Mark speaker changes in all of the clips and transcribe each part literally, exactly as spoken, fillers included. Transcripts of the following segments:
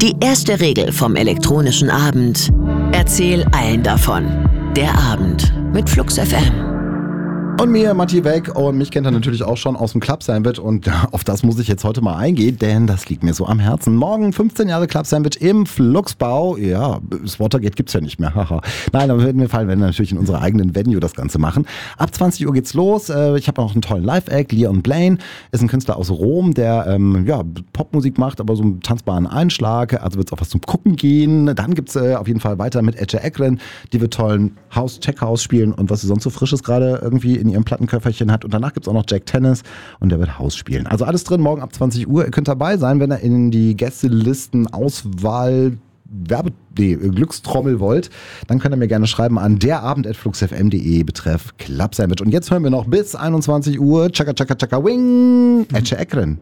Speaker 1: Die erste Regel vom elektronischen Abend: Erzähl allen davon. Der Abend mit Flux F M.
Speaker 2: Und mir, Matti Weg, und mich kennt er natürlich auch schon aus dem Club Sandwich und auf das muss ich jetzt heute mal eingehen, denn das liegt mir so am Herzen. Morgen fünfzehn Jahre Club Sandwich im Fluxbau. Ja, das Watergate gibt's ja nicht mehr, haha. Nein, aber würden wir fallen, wenn wir natürlich in unserer eigenen Venue das Ganze machen. Ab zwanzig Uhr geht's los. Ich habe noch einen tollen Live-Act. Leon Blaine ist ein Künstler aus Rom, der ähm, ja, Popmusik macht, aber so einen tanzbaren Einschlag. Also wird's auch was zum Gucken gehen. Dann gibt's äh, auf jeden Fall weiter mit Ece Ekren, die wird tollen House, Tech House spielen und was sie sonst so Frisches gerade irgendwie in ihrem Plattenköfferchen hat. Und danach gibt es auch noch Jack Tennis und der wird Haus spielen. Also alles drin, morgen ab zwanzig Uhr. Ihr könnt dabei sein, wenn ihr in die Gästelisten Auswahl Werbe nee, Glückstrommel wollt, dann könnt ihr mir gerne schreiben an derabend at fluxfm punkt de betreff Club Sandwich. Und jetzt hören wir noch bis einundzwanzig Uhr Chaka Chaka Chaka Wing Ece Ekren.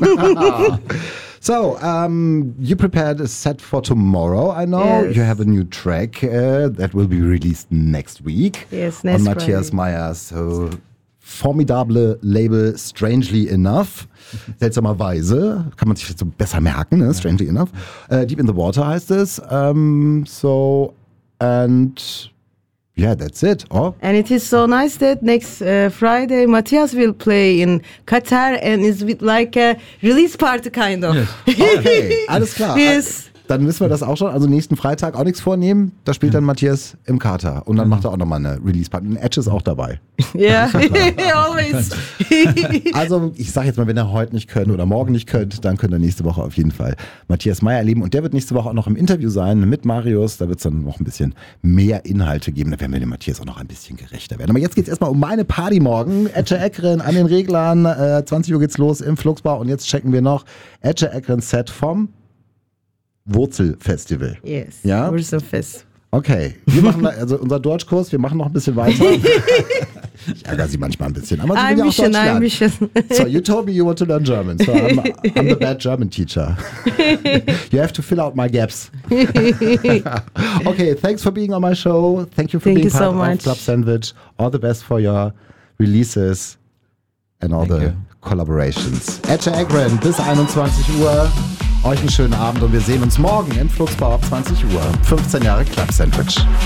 Speaker 2: So, um, you prepared a set for tomorrow, I know.
Speaker 3: Yes.
Speaker 2: You have a new track uh, that will be released next week.
Speaker 3: Yes,
Speaker 2: on
Speaker 3: next
Speaker 2: Matthias
Speaker 3: Friday.
Speaker 2: Meyers so formidable Label Strangely Enough. Seltsamerweise, kann man sich jetzt so besser merken, ne? Strangely Enough. Uh, Deep in the Water heißt es. Um, so, and yeah, that's it. Oh.
Speaker 3: And it is so nice that next uh, Friday Matthias will play in Qatar and is with like a release party kind of.
Speaker 2: Okay, alles klar.
Speaker 3: Yes.
Speaker 2: Dann wissen wir das auch schon. Also nächsten Freitag auch nichts vornehmen. Da spielt dann Matthias im Kater. Und dann macht er auch nochmal eine Release-Party. Und Edge ist auch dabei.
Speaker 3: Yeah, always.
Speaker 2: Also ich sage jetzt mal, wenn ihr heute nicht könnt oder morgen nicht könnt, dann könnt ihr nächste Woche auf jeden Fall Matthias Meyer erleben. Und der wird nächste Woche auch noch im Interview sein mit Marius. Da wird es dann noch ein bisschen mehr Inhalte geben. Da werden wir dem Matthias auch noch ein bisschen gerechter werden. Aber jetzt geht es erstmal um meine Party morgen. Ece Ekren an den Reglern. Äh, zwanzig Uhr geht's los im Fluxbau. Und jetzt checken wir noch Ece Ekren Set vom Wurzelfestival.
Speaker 3: Yes.
Speaker 2: Ja?
Speaker 3: Wurzelfest.
Speaker 2: Okay. Wir machen da, also unser Deutschkurs, wir machen noch ein bisschen weiter. Ich ärgere sie manchmal ein bisschen. Aber sie will
Speaker 3: Ein
Speaker 2: ja auch
Speaker 3: bisschen,
Speaker 2: Deutsch
Speaker 3: ein
Speaker 2: lernen.
Speaker 3: bisschen.
Speaker 2: So, you told me you want to learn German. So I'm, I'm the bad German teacher. You have to fill out my gaps. Okay, thanks for being on my show. Thank you for
Speaker 3: Thank
Speaker 2: being
Speaker 3: you
Speaker 2: part
Speaker 3: so
Speaker 2: of
Speaker 3: much.
Speaker 2: Club Sandwich. All the best for your releases and all
Speaker 4: Thank
Speaker 2: the
Speaker 4: you.
Speaker 2: collaborations. Ece Ekren bis einundzwanzig Uhr. Euch einen schönen Abend und wir sehen uns morgen im Fluxbau ab zwanzig Uhr. fünfzehn Jahre Club Sandwich.